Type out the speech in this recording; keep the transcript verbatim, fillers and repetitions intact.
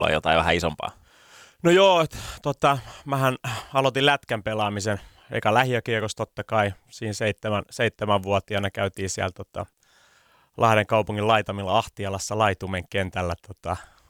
vai jotain vähän isompaa? No joo, et, tota, mähän aloitin lätkän pelaamisen, eka lähiökiekossa totta kai, siinä seitsemän, seitsemänvuotiaana käytiin siellä tota, Lahden kaupungin laitamilla Ahtialassa Laitumen kentällä tota,